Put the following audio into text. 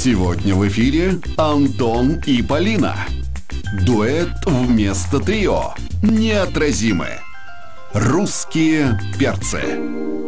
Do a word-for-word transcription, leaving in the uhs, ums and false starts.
Сегодня в эфире Антон и Полина. Дуэт вместо трио. Неотразимы. Русские перцы.